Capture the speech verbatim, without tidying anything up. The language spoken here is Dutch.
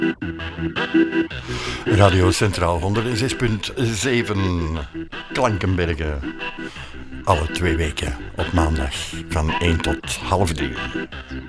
Radio Centraal honderdzes punt zeven Klankenbergen. Alle twee weken op maandag van één tot half drie.